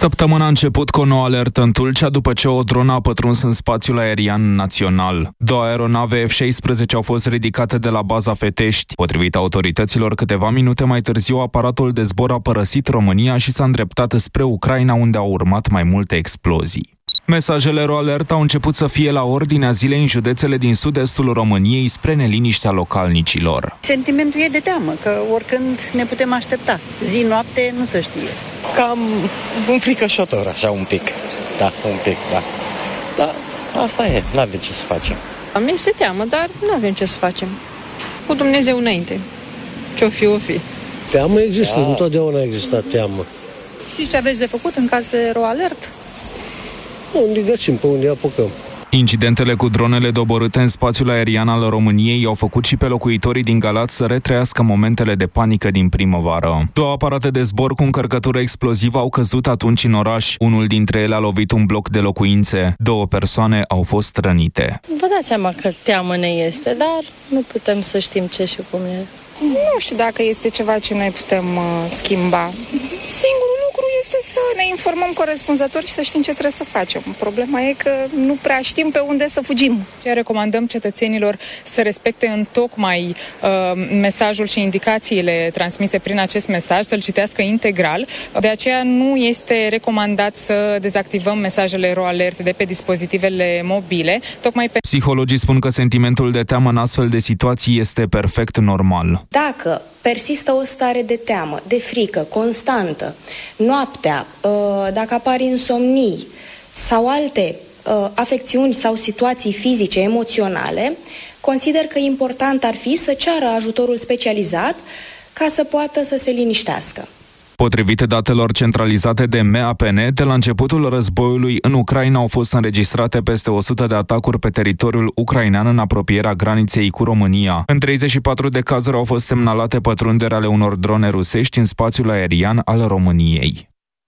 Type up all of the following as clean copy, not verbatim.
Săptămâna a început cu o nouă alertă în Tulcea după ce o dronă a pătruns în spațiul aerian național. 2 aeronave F-16 au fost ridicate de la baza Fetești. Potrivit autorităților, câteva minute mai târziu, aparatul de zbor a părăsit România și s-a îndreptat spre Ucraina, unde au urmat mai multe explozii. Mesajele RoAlert au început să fie la ordinea zilei în județele din sud-estul României spre neliniștea localnicilor. Sentimentul e de teamă, că oricând ne putem aștepta. Zi-noapte nu se știe. Cam înfricoșător, așa un pic. Da. Dar asta e, n-avem ce să facem. Mi este teamă, dar nu avem ce să facem. Cu Dumnezeu înainte. Ce-o fi, o fi. Teamă există, întotdeauna a existat teamă. Și ce aveți de făcut în caz de RoAlert? Unde găsim, pe unde apucăm. Incidentele cu dronele doborâte în spațiul aerian al României au făcut și pe locuitorii din Galați să retrăiască momentele de panică din primăvară. 2 aparate de zbor cu încărcătură explozivă au căzut atunci în oraș. Unul dintre ele a lovit un bloc de locuințe. 2 persoane au fost rănite. Vă dați seama că teamă ne este, dar nu putem să știm ce și cum e. Nu știu dacă este ceva ce noi putem schimba. Singurul lucru este să ne informăm corespunzător și să știm ce trebuie să facem. Problema e că nu prea știm pe unde să fugim. Ce recomandăm cetățenilor să respecte întocmai mesajul și indicațiile transmise prin acest mesaj, să-l citească integral. De aceea nu este recomandat să dezactivăm mesajele RoAlert de pe dispozitivele mobile. Psihologii spun că sentimentul de teamă în astfel de situații este perfect normal. Dacă persistă o stare de teamă, de frică, constantă, noaptea, dacă apar insomnii sau alte afecțiuni sau situații fizice, emoționale, consider că important ar fi să ceară ajutorul specializat ca să poată să se liniștească. Potrivit datelor centralizate de MAPN, de la începutul războiului în Ucraina au fost înregistrate peste 100 de atacuri pe teritoriul ucrainean în apropierea graniței cu România. În 34 de cazuri au fost semnalate pătrunderi ale unor drone rusești în spațiul aerian al României.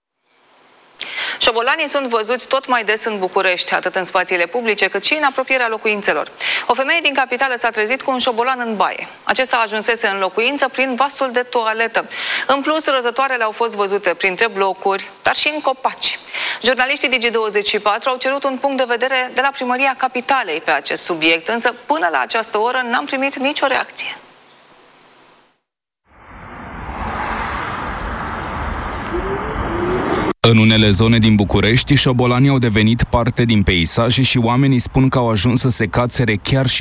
Șobolanii sunt văzuți tot mai des în București, atât în spațiile publice, cât și în apropierea locuințelor. O femeie din capitală s-a trezit cu un șobolan în baie. Acesta ajunsese în locuință prin vasul de toaletă. În plus, răzătoarele au fost văzute printre blocuri, dar și în copaci. Jurnaliștii Digi24 au cerut un punct de vedere de la Primăria Capitalei pe acest subiect, însă până la această oră n-am primit nicio reacție. În unele zone din București, șobolanii au devenit parte din peisaje și oamenii spun că au ajuns să se cațere chiar și